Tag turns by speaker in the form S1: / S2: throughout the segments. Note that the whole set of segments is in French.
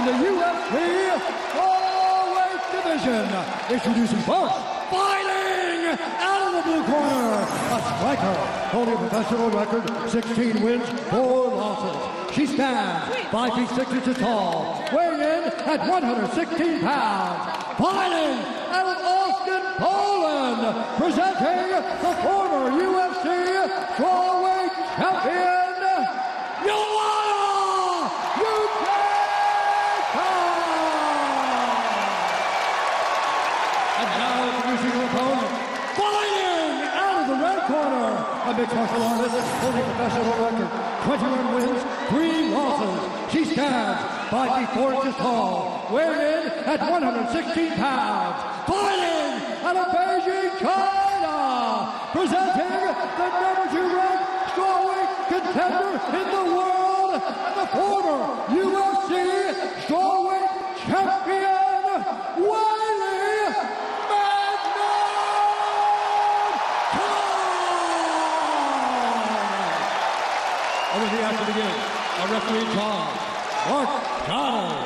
S1: from the UFC Strawweight Division, introducing first, fighting out of the blue corner, a striker, holding a professional record, 16 wins, 4 losses. She stands 5 feet 6 inches tall, weighing in at 116 pounds, fighting out of Austin, Poland, presenting the former UFC Strawweight Champion, Joanna Jędrzejczyk! And now introducing her opponent, fighting out of the red corner, a mixed martial artist holding professional record, 21 wins, 3 losses. She stands 5 feet 4 inches tall, weighing in at 116 pounds, fighting out of Beijing, China, presenting the number 2 ranked strawweight contender in the world, the former UFC strawweight champion, Weili Magnum! Over the action begins, a referee in charge, Mark Donald.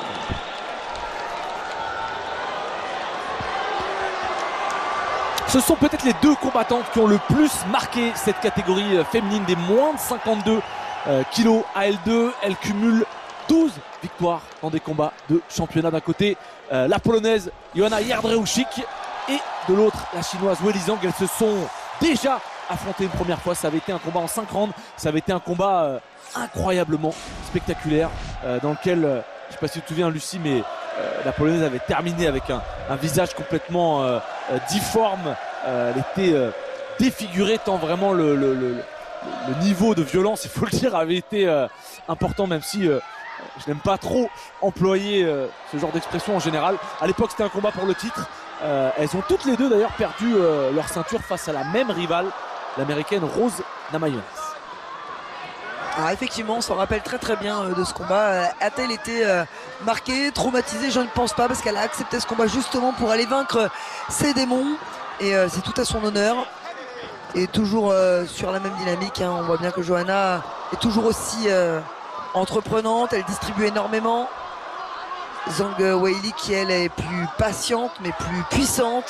S2: Ce sont peut-être les deux combattantes qui ont le plus marqué cette catégorie féminine des moins de 52 kilos à L2. Elle cumule 12 victoires dans des combats de championnat. D'un côté, la polonaise Joanna Jędrzejczyk et de l'autre, la chinoise Weili Zhang. Elles se sont déjà affrontées une première fois. Ça avait été un combat en 5 rounds. Ça avait été un combat incroyablement spectaculaire dans lequel, je ne sais pas si tu te souviens Lucie, mais la polonaise avait terminé avec un visage complètement difforme. Elle était défigurée tant vraiment le niveau de violence, il faut le dire, avait été important, même si je n'aime pas trop employer ce genre d'expression en général. À l'époque, c'était un combat pour le titre. Elles ont toutes les deux d'ailleurs perdu leur ceinture face à la même rivale, l'américaine Rose Namajunas.
S3: Alors effectivement, on s'en rappelle très très bien de ce combat. A-t-elle été marquée, traumatisée? Je ne pense pas, parce qu'elle a accepté ce combat justement pour aller vaincre ses démons. Et c'est tout à son honneur. Et toujours sur la même dynamique, hein. On voit bien que Joanna est toujours aussi entreprenante. Elle distribue énormément. Zhang Weili qui elle est plus patiente mais plus puissante.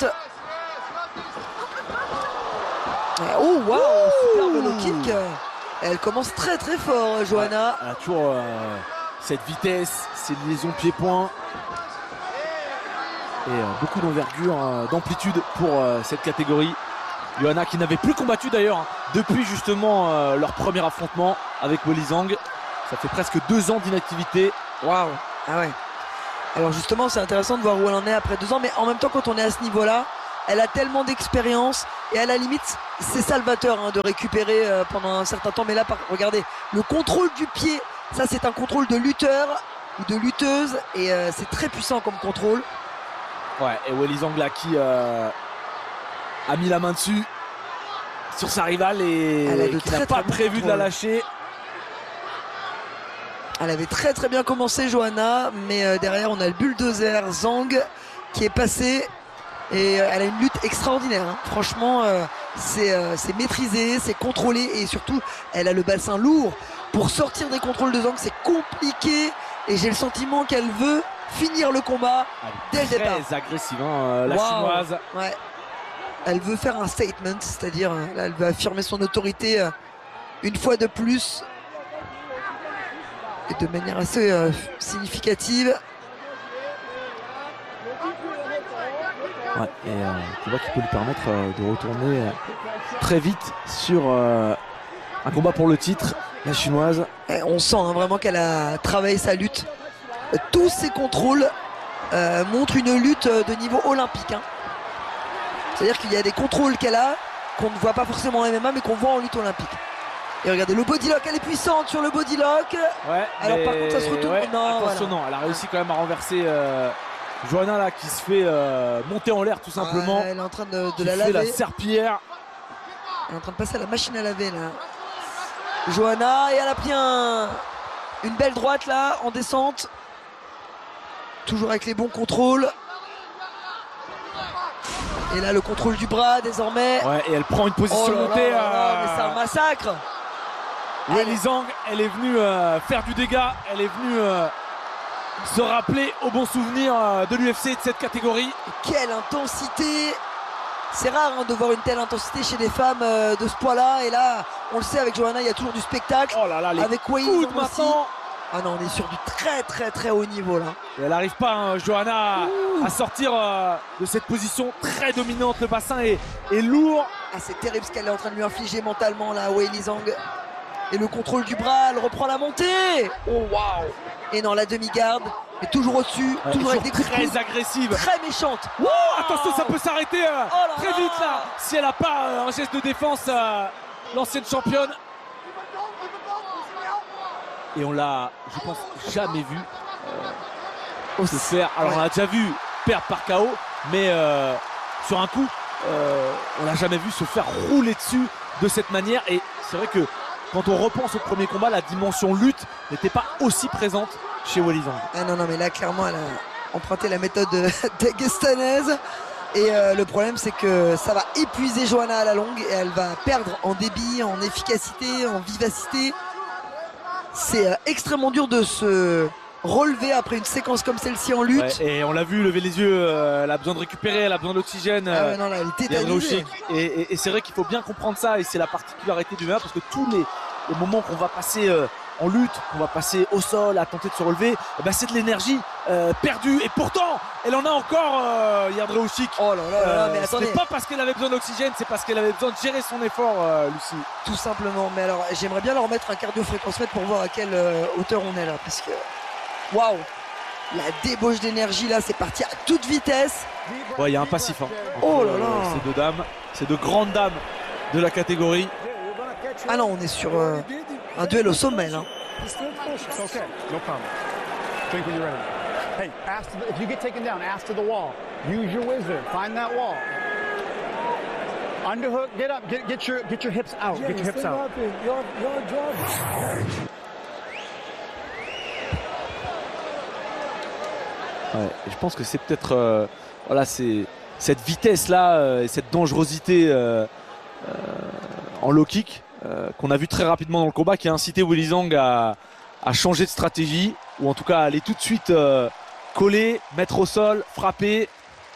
S3: Oh waouh, superbe low kick. Elle commence très très fort, Joanna.
S2: Elle a toujours cette vitesse, ces liaisons pied-point. Et beaucoup d'envergure, d'amplitude pour cette catégorie. Joanna qui n'avait plus combattu d'ailleurs depuis justement leur premier affrontement avec Weili Zhang. Ça fait presque 2 ans d'inactivité.
S3: Waouh. Ah ouais. Alors justement, c'est intéressant de voir où elle en est après 2 ans. Mais en même temps, quand on est à ce niveau-là, elle a tellement d'expérience et à la limite c'est salvateur de récupérer pendant un certain temps. Mais là regardez, le contrôle du pied, ça c'est un contrôle de lutteur ou de lutteuse. Et c'est très puissant comme contrôle.
S2: Ouais, et Weili Zhang là qui a mis la main dessus sur sa rivale et qui n'a pas prévu de la lâcher.
S3: Elle avait très très bien commencé, Joanna, mais derrière on a le bulldozer Zhang qui est passé. Et elle a une lutte extraordinaire, hein. Franchement c'est maîtrisé, c'est contrôlé. Et surtout elle a le bassin lourd. Pour sortir des contrôles de Zhang c'est compliqué. Et j'ai le sentiment qu'elle veut finir le combat dès le départ.
S2: Très agressive, hein, la chinoise.
S3: Ouais. Elle veut faire un statement, c'est-à-dire là, elle veut affirmer son autorité une fois de plus. Et de manière assez significative.
S2: Ouais, et tu vois qu'il peut lui permettre de retourner très vite sur un combat pour le titre, la chinoise.
S3: Et on sent vraiment qu'elle a travaillé sa lutte. Tous ses contrôles montrent une lutte de niveau olympique, hein. C'est-à-dire qu'il y a des contrôles qu'elle a qu'on ne voit pas forcément en MMA mais qu'on voit en lutte olympique. Et regardez le bodylock, elle est puissante sur le bodylock.
S2: Ouais,
S3: alors par contre ça se retourne.
S2: Ouais,
S3: non,
S2: attention,
S3: voilà.
S2: Non, elle a réussi quand même à renverser Joanna là qui se fait monter en l'air tout simplement.
S3: Elle est en train de la
S2: laver.
S3: laver.
S2: La serpillière.
S3: Elle est en train de passer à la machine à laver là. Joanna, et elle a pris une belle droite là en descente. Toujours avec les bons contrôles. Et là le contrôle du bras désormais.
S2: Ouais, et elle prend une position montée.
S3: Mais c'est un massacre.
S2: Weili Zhang, elle est venue faire du dégât. Elle est venue se rappeler au bon souvenir de l'UFC et de cette catégorie.
S3: Quelle intensité! C'est rare de voir une telle intensité chez des femmes de ce poids-là. Et là, on le sait, avec Johanna, il y a toujours du spectacle.
S2: Oh là là, les
S3: avec Weili
S2: coudes
S3: aussi.
S2: maintenant.
S3: Ah non, on est sur du très haut niveau là.
S2: Et elle n'arrive pas, hein, Johanna, à sortir de cette position très dominante. Le bassin est lourd.
S3: Ah, c'est terrible ce qu'elle est en train de lui infliger mentalement là, Weili Zhang. Et le contrôle du bras, elle reprend la montée. Oh waouh! Et non, la demi-garde, mais toujours au-dessus, toujours avec des coups de coude.
S2: Très agressive.
S3: Très méchante.
S2: Wow, attention, ça peut s'arrêter très vite là. Si elle n'a pas un geste de défense, l'ancienne championne. Et on l'a, je pense, jamais vu se faire. Alors on l'a déjà vu perdre par KO, mais sur un coup, on l'a jamais vu se faire rouler dessus de cette manière. Et c'est vrai que quand on repense au premier combat, la dimension lutte n'était pas aussi présente chez Weili Zhang.
S3: Ah non, mais là clairement elle a emprunté la méthode dagestanaise. Et le problème c'est que ça va épuiser Johanna à la longue et elle va perdre en débit, en efficacité, en vivacité. C'est extrêmement dur de se relever après une séquence comme celle-ci en lutte.
S2: Ouais, et on l'a vu lever les yeux, elle a besoin de récupérer, elle a besoin d'oxygène.
S3: Ah ouais, non, là, elle est tétanisée.
S2: Et c'est vrai qu'il faut bien comprendre ça, et c'est la particularité du MMA, parce que tous les moments qu'on va passer en lutte, qu'on va passer au sol à tenter de se relever, eh ben c'est de l'énergie perdue. Et pourtant, elle en a encore, Yardreuchik.
S3: Oh là là là, mais attendez.
S2: C'est pas parce qu'elle avait besoin d'oxygène, c'est parce qu'elle avait besoin de gérer son effort, Lucie.
S3: Tout simplement. Mais alors, j'aimerais bien leur mettre un cardio-fréquence-mètre pour voir à quelle hauteur on est là, parce que waouh, la débauche d'énergie là, c'est parti à toute vitesse.
S2: Ouais, il y a un passif. Hein.
S3: Oh là là.
S2: Ces deux dames, ces deux grandes dames de la catégorie.
S3: Ah non, on est sur un duel au sommet là.
S1: Okay, no problem. Drink when you're ready. Hey, if you get taken down, ask to the wall. Use your wisdom. Find that wall. Underhook, get up, get your hips out. Get your hips out.
S2: Ouais, et je pense que c'est peut-être voilà, c'est cette vitesse là et cette dangerosité en low kick qu'on a vu très rapidement dans le combat qui a incité Weili Zhang à changer de stratégie, ou en tout cas à aller tout de suite coller, mettre au sol, frapper.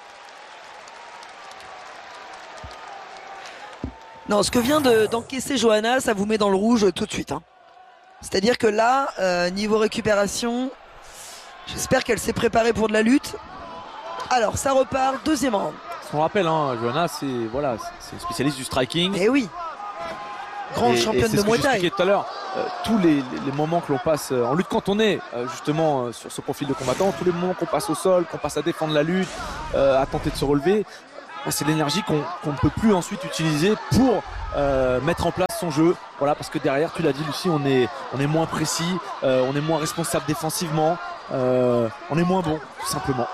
S3: Non, ce que vient d'encaisser Johanna, ça vous met dans le rouge tout de suite. Hein. C'est-à-dire que là, niveau récupération, j'espère qu'elle s'est préparée pour de la lutte. Alors, ça repart, deuxième round.
S2: On rappelle, hein, Johanna, c'est une spécialiste du striking.
S3: Et oui, grande championne de Muay Thai.
S2: C'est ce que j'expliquais tout à l'heure. Tous les moments que l'on passe en lutte, quand on est justement sur ce profil de combattant, tous les moments qu'on passe au sol, qu'on passe à défendre la lutte, à tenter de se relever, c'est l'énergie qu'on ne peut plus ensuite utiliser pour mettre en place son jeu. Voilà, parce que derrière, tu l'as dit Lucie, on est moins précis, on est moins responsable défensivement, on est moins bon, tout simplement.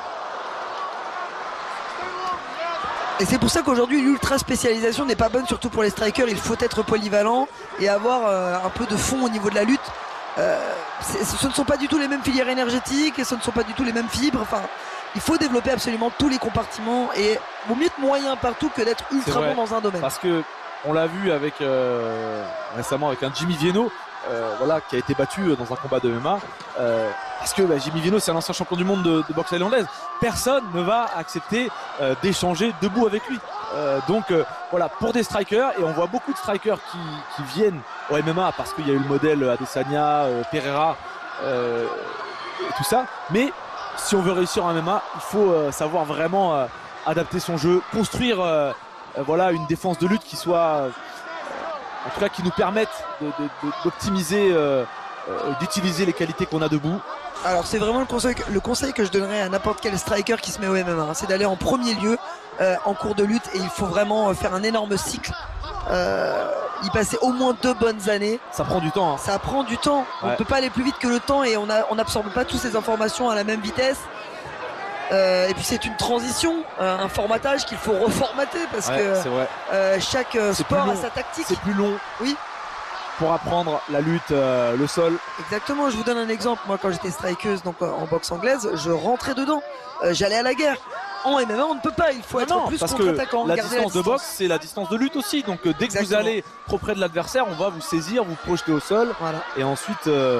S3: Et c'est pour ça qu'aujourd'hui l'ultra spécialisation n'est pas bonne, surtout pour les strikers. Il faut être polyvalent et avoir un peu de fond au niveau de la lutte. Ce ne sont pas du tout les mêmes filières énergétiques et ce ne sont pas du tout les mêmes fibres. Enfin, il faut développer absolument tous les compartiments et vaut mieux être moyen partout que d'être ultra bon dans un domaine.
S2: Parce que on l'a vu avec récemment avec un Jimmy Vienno, voilà, qui a été battu dans un combat de MMA. Parce que Jimmy Vienno, c'est un ancien champion du monde de boxe thaïlandaise. Personne ne va accepter d'échanger debout avec lui. Donc voilà, pour des strikers, et on voit beaucoup de strikers qui viennent au MMA parce qu'il y a eu le modèle Adesanya, Pereira et tout ça. Mais si on veut réussir en MMA, il faut savoir vraiment adapter son jeu, construire voilà, une défense de lutte qui soit, en tout cas, qui nous permette d'optimiser, d'utiliser les qualités qu'on a debout.
S3: Alors c'est vraiment le conseil que je donnerais à n'importe quel striker qui se met au MMA, hein, c'est d'aller en premier lieu en cours de lutte, et il faut vraiment faire un énorme cycle, y passer au moins 2 bonnes années.
S2: Ça prend du temps, hein.
S3: Ça prend du temps, on ne peut pas aller plus vite que le temps, et on n'absorbe pas toutes ces informations à la même vitesse. Et puis c'est une transition, un formatage qu'il faut reformater, parce que chaque sport a sa tactique.
S2: C'est plus long.
S3: Oui.
S2: Pour apprendre la lutte, le sol.
S3: Exactement, je vous donne un exemple. Moi, quand j'étais strikeuse, donc en boxe anglaise, je rentrais dedans. J'allais à la guerre. En MMA, on ne peut pas. Il faut être plus contre-attaquant.
S2: La distance de boxe, c'est la distance de lutte aussi. Donc dès que vous allez trop près de l'adversaire, on va vous saisir, vous projeter au sol.
S3: Voilà.
S2: Et ensuite,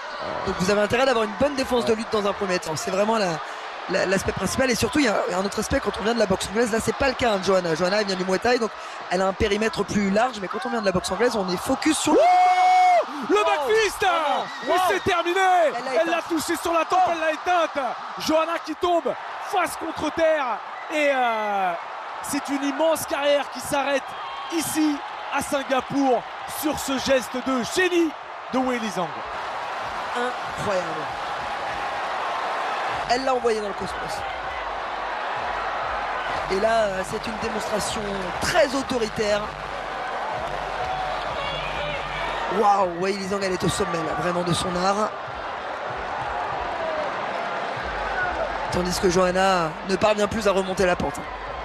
S3: Donc vous avez intérêt d'avoir une bonne défense de lutte dans un premier temps. C'est vraiment l'aspect principal. Et surtout, il y a un autre aspect quand on vient de la boxe anglaise. Là, c'est pas le cas de Johanna. Johanna, elle vient du Muay Thai, donc elle a un périmètre plus large. Mais quand on vient de la boxe anglaise, on est focus sur
S2: le backfist. Et c'est terminé. Elle l'a touché sur la tempe, elle l'a éteinte. Johanna qui tombe face contre terre. Et c'est une immense carrière qui s'arrête ici à Singapour sur ce geste de génie de Weili Zhang.
S3: Incroyable. Elle l'a envoyé dans le cosmos. Et là, c'est une démonstration très autoritaire. Waouh, Weili Zhang, elle est au sommet là, vraiment de son art. Tandis que Johanna ne parvient plus à remonter la pente.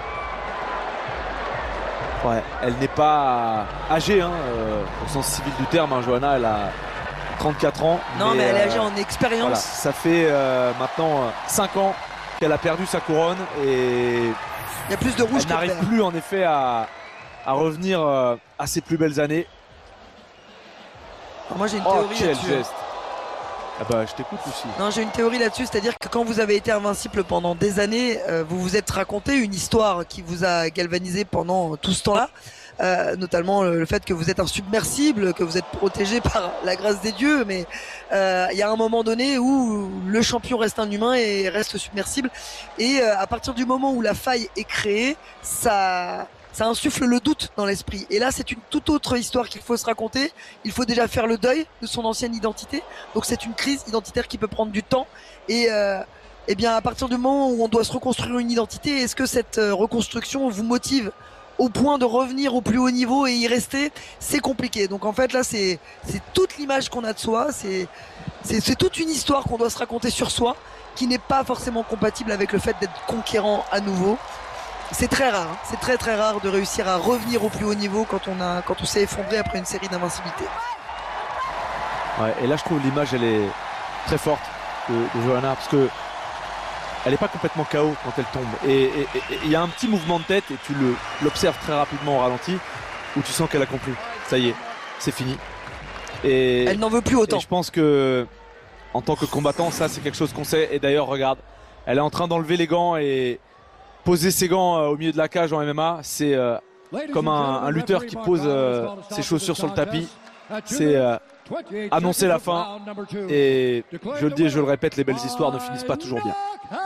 S2: Ouais, elle n'est pas âgée au sens civil du terme. Johanna, elle a 34 ans.
S3: Non, mais elle est âgée en expérience.
S2: Voilà, ça fait maintenant 5 ans qu'elle a perdu sa couronne et
S3: il y a plus de rouge.
S2: Elle n'arrive plus en effet à revenir à ses plus belles années.
S3: Alors moi j'ai une théorie là-dessus.
S2: Geste. Ah bah je t'écoute aussi.
S3: Non, j'ai une théorie là-dessus, c'est-à-dire que quand vous avez été invincible pendant des années, vous vous êtes raconté une histoire qui vous a galvanisé pendant tout ce temps-là. Notamment le fait que vous êtes insubmersible, que vous êtes protégé par la grâce des dieux, mais il y a un moment donné où le champion reste un humain et reste submersible, et à partir du moment où la faille est créée, ça insuffle le doute dans l'esprit. Et là, c'est une toute autre histoire qu'il faut se raconter. Il faut déjà faire le deuil de son ancienne identité. Donc c'est une crise identitaire qui peut prendre du temps. Et bien, à partir du moment où on doit se reconstruire une identité, est-ce que cette reconstruction vous motive au point de revenir au plus haut niveau et y rester? C'est compliqué. Donc en fait, là, c'est toute l'image qu'on a de soi. C'est toute une histoire qu'on doit se raconter sur soi, qui n'est pas forcément compatible avec le fait d'être conquérant à nouveau. C'est très rare, c'est très très rare de réussir à revenir au plus haut niveau quand on s'est effondré après une série d'invincibilité.
S2: Ouais, et là je trouve l'image elle est très forte de Johanna, parce que elle n'est pas complètement KO quand elle tombe. Et il y a un petit mouvement de tête, et tu l'observes très rapidement au ralenti, où tu sens qu'elle a compris. Ça y est, c'est fini. Et
S3: elle n'en veut plus autant.
S2: Et je pense que en tant que combattant, ça c'est quelque chose qu'on sait. Et d'ailleurs, regarde, elle est en train d'enlever les gants et poser ses gants au milieu de la cage en MMA, c'est comme un lutteur qui pose ses chaussures sur le tapis. C'est annoncer la fin. Et je le dis et je le répète, les belles histoires ne finissent pas toujours bien.